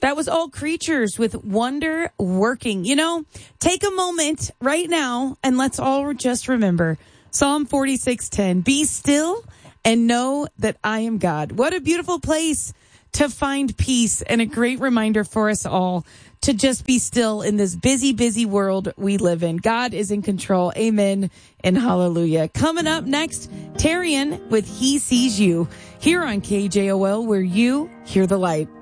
That was All Creatures with Wonder Working. Take a moment right now and let's all just remember Psalm 46:10. Be still and know that I am God. What a beautiful place to find peace, and a great reminder for us all to just be still in this busy, busy world we live in. God is in control. Amen and hallelujah. Coming up next, Tarian with He Sees You here on KJOL, where you hear the light.